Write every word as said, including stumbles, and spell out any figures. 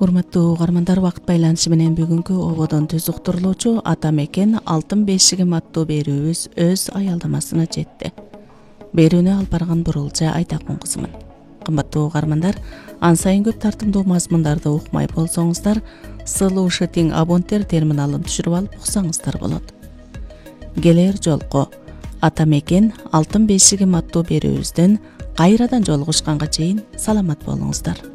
Урматтуу угармандар, убакыт байланышы менен бүгүнкү ободон түз уктурулуучу Ата мекен алтын бешигим аттуу берүүбүз өз аялдамасына жетти. Берүүнү алып барган Бурулжа Айтакун кызымын. Кымбаттуу угармандар, ан сайын көп тартымдуу мазмундарды укмай болсоңуздар, Solution абонттер терминалын түшүрүп алып уксаңыздар болот. Келер жолку Ата мекен алтын бешигим аттуу берүүбүздөн кайрадан жолугушканга чейин саламат болуңуздар.